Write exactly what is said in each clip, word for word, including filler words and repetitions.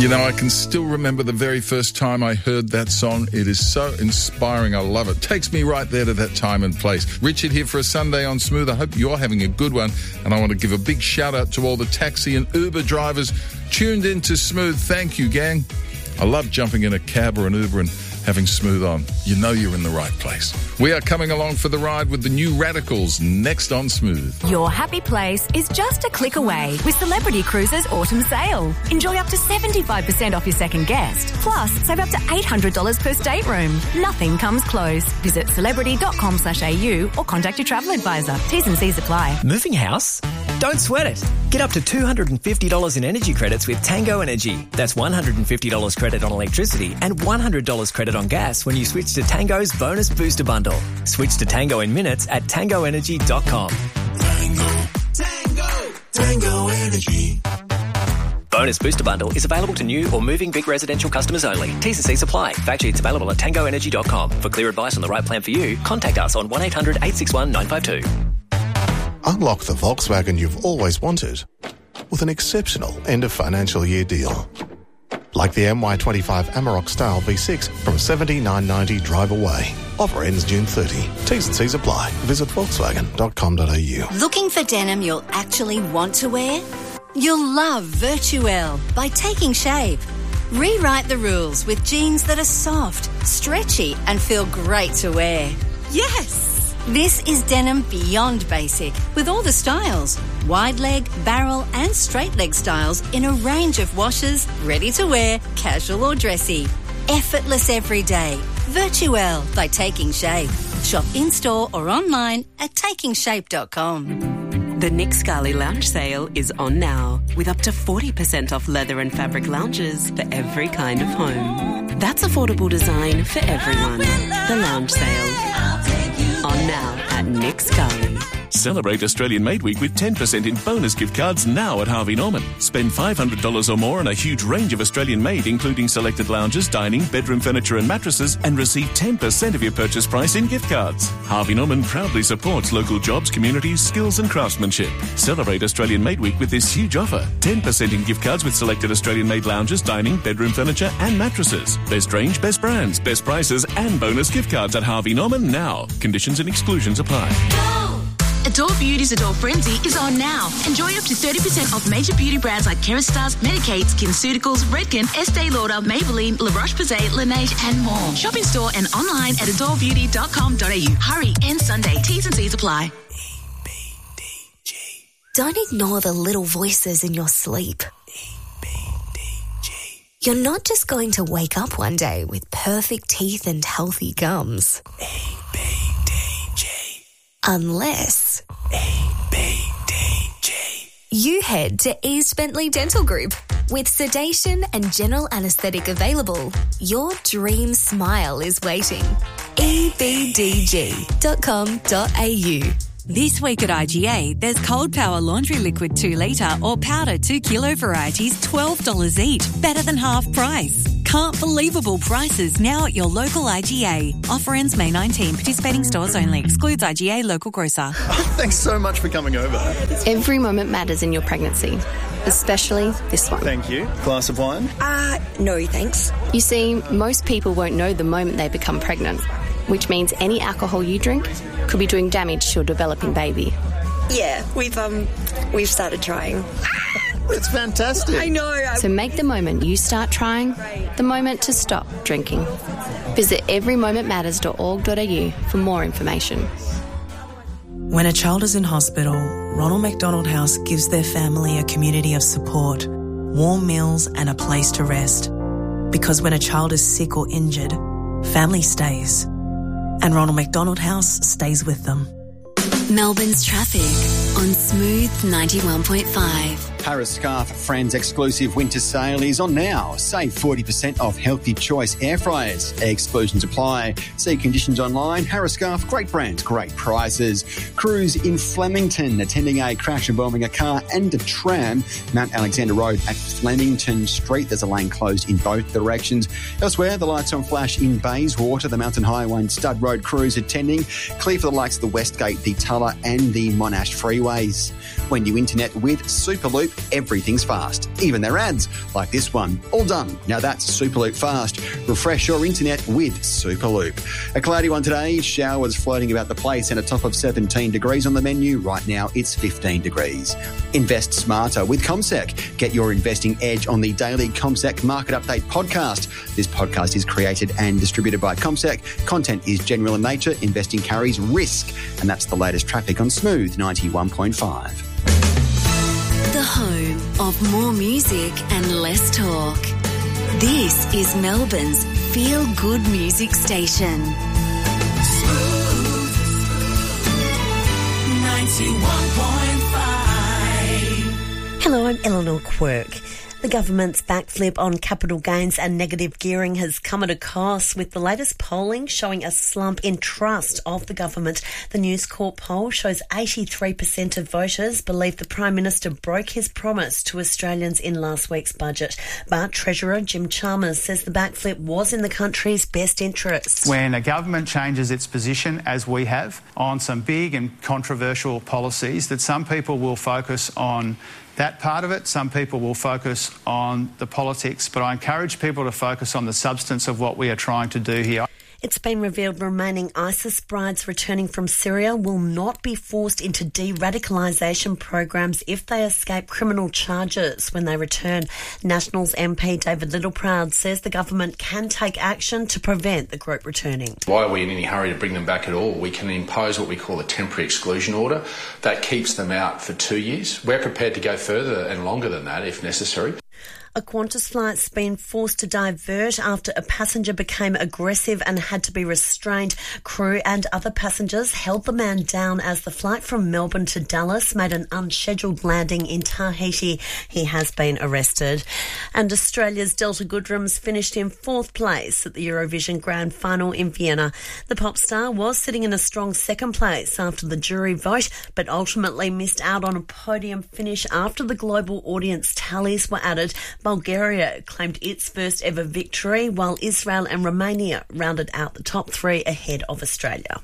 You know, I can still remember the very first time I heard that song. It is so inspiring. I love it. Takes me right there to that time and place. Richard here for a Sunday on Smooth. I hope you're having a good one. And I want to give a big shout out to all the taxi and Uber drivers tuned in to Smooth. Thank you, gang. I love jumping in a cab or an Uber and having Smooth on. You know you're in the right place. We are coming along for the ride with the new Radicals next on Smooth. Your happy place is just a click away with Celebrity Cruises Autumn Sale. Enjoy up to seventy-five percent off your second guest. Plus, save up to eight hundred dollars per stateroom. Nothing comes close. Visit celebrity dot com slash a u or contact your travel advisor. T's and C's apply. Moving house? Don't sweat it. Get up to two hundred fifty dollars in energy credits with Tango Energy. That's one hundred fifty dollars credit on electricity and one hundred dollars credit on gas when you switch to Tango's Bonus Booster Bundle. Switch to Tango in minutes at tango energy dot com. Tango, Tango, Tango Energy. Bonus Booster Bundle is available to new or moving big residential customers only. T's and C's apply. Fact sheets available at tango energy dot com. For clear advice on the right plan for you, contact us on one eight hundred eight six one nine five two. Unlock the Volkswagen you've always wanted with an exceptional end of financial year deal. Like the M Y twenty-five Amarok Style V six from seventy-nine ninety drive away. Offer ends June thirtieth. T's and C's apply. Visit volkswagen dot com dot a u. Looking for denim you'll actually want to wear? You'll love Virtuelle by Taking Shape. Rewrite the rules with jeans that are soft, stretchy and feel great to wear. Yes! This is denim beyond basic with all the styles. Wide leg, barrel and straight leg styles in a range of washes, ready to wear, casual or dressy. Effortless every day. Virtuelle by Taking Shape. Shop in-store or online at taking shape dot com. The Nick Scali Lounge Sale is on now, with up to forty percent off leather and fabric lounges for every kind of home. That's affordable design for everyone. The Lounge Sale. On now at Nick Scali. Celebrate Australian Made Week with ten percent in bonus gift cards now at Harvey Norman. Spend five hundred dollars or more on a huge range of Australian made, including selected lounges, dining, bedroom furniture and mattresses, and receive ten percent of your purchase price in gift cards. Harvey Norman proudly supports local jobs, communities, skills and craftsmanship. Celebrate Australian Made Week with this huge offer. ten percent in gift cards with selected Australian made lounges, dining, bedroom furniture and mattresses. Best range, best brands, best prices and bonus gift cards at Harvey Norman now. Conditions and exclusions apply. Adore Beauty's Adore Frenzy is on now. Enjoy up to thirty percent off major beauty brands like Kerastase, Medicaid, SkinCeuticals, Redken, Estee Lauder, Maybelline, La Roche-Posay, Laneige and more. Shop in store and online at adore beauty dot com dot a u. Hurry, end Sunday. T's and C's apply. E B D G. Don't ignore the little voices in your sleep. E B D G. You're not just going to wake up one day with perfect teeth and healthy gums. E B D G. Unless E B D G. you head to East Bentley Dental Group. With sedation and general anaesthetic available, your dream smile is waiting. e b d g dot com dot a u. This week at I G A, there's Cold Power Laundry Liquid two litre or powder two kilo varieties, twelve dollars each, better than half price. Can't believable prices now at your local I G A. Offer ends May nineteenth. Participating stores only. Excludes I G A local grocer. Thanks so much for coming over. Every moment matters in your pregnancy, especially this one. Thank you. Glass of wine? Uh, no thanks. You see, most people won't know the moment they become pregnant, which means any alcohol you drink could be doing damage to your developing baby. Yeah, we've um, we've started trying. It's fantastic. I know. I... So make the moment you start trying the moment to stop drinking. Visit every moment matters dot org dot a u for more information. When a child is in hospital, Ronald McDonald House gives their family a community of support, warm meals and a place to rest. Because when a child is sick or injured, family stays. And Ronald McDonald House stays with them. Melbourne's traffic on Smooth ninety-one point five. Harris Scarf Friends exclusive winter sale is on now. Save forty percent off Healthy Choice air fryers. Exclusions apply. See conditions online. Harris Scarf, great brands, great prices. Crews in Flemington attending a crash involving a car and a tram. Mount Alexander Road at Flemington Street. There's a lane closed in both directions. Elsewhere, the lights on flash in Bayswater. The Mountain Highway and Stud Road crews attending. Clear for the likes of the Westgate, the Tulla and the Monash Freeway. ways. When you internet with Superloop, everything's fast. Even their ads, like this one. All done. Now that's Superloop fast. Refresh your internet with Superloop. A cloudy one today. Showers floating about the place and a top of seventeen degrees on the menu. Right now it's fifteen degrees. Invest smarter with CommSec. Get your investing edge on the daily CommSec Market Update podcast. This podcast is created and distributed by CommSec. Content is general in nature. Investing carries risk. And that's the latest traffic on Smooth ninety-one point five. The home of more music and less talk. This is Melbourne's Feel Good Music Station. Smooth ninety-one point five. Hello, I'm Eleanor Quirk. The government's backflip on capital gains and negative gearing has come at a cost, with the latest polling showing a slump in trust of the government. The News Corp poll shows eighty-three percent of voters believe the Prime Minister broke his promise to Australians in last week's budget. But Treasurer Jim Chalmers says the backflip was in the country's best interests. When a government changes its position, as we have, on some big and controversial policies, that some people will focus on that part of it. Some people will focus on the politics, but I encourage people to focus on the substance of what we are trying to do here. It's been revealed remaining ISIS brides returning from Syria will not be forced into de-radicalisation programs if they escape criminal charges when they return. Nationals M P David Littleproud says the government can take action to prevent the group returning. Why are we in any hurry to bring them back at all? We can impose what we call a temporary exclusion order. That keeps them out for two years. We're prepared to go further and longer than that if necessary. A Qantas flight's been forced to divert after a passenger became aggressive and had to be restrained. Crew and other passengers held the man down as the flight from Melbourne to Dallas made an unscheduled landing in Tahiti. He has been arrested. And Australia's Delta Goodrums finished in fourth place at the Eurovision Grand Final in Vienna. The pop star was sitting in a strong second place after the jury vote, but ultimately missed out on a podium finish after the global audience tallies were added. Bulgaria claimed its first ever victory, while Israel and Romania rounded out the top three ahead of Australia.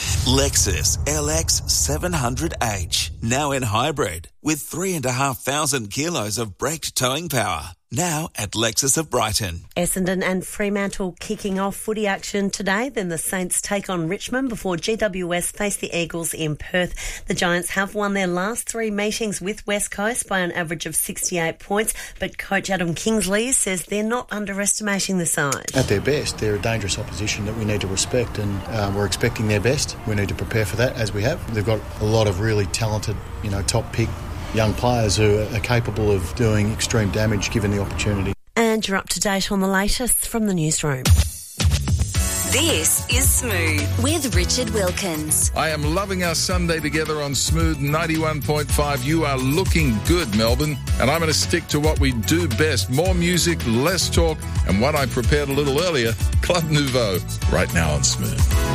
Lexus L X seven hundred H, now in hybrid, with three and a half thousand kilos of braked towing power. Now at Lexus of Brighton. Essendon and Fremantle kicking off footy action today. Then the Saints take on Richmond before G W S face the Eagles in Perth. The Giants have won their last three meetings with West Coast by an average of sixty-eight points, but coach Adam Kingsley says they're not underestimating the side. At their best, they're a dangerous opposition that we need to respect, and uh, we're expecting their best. We need to prepare for that, as we have. They've got a lot of really talented, you know, top pick young players who are capable of doing extreme damage given the opportunity. And you're up to date on the latest from the newsroom. This is Smooth with Richard Wilkins. I am loving our Sunday together on Smooth ninety-one point five. You are looking good, Melbourne. And I'm going to stick to what we do best. More music, less talk, and what I prepared a little earlier, Club Nouveau, right now on Smooth.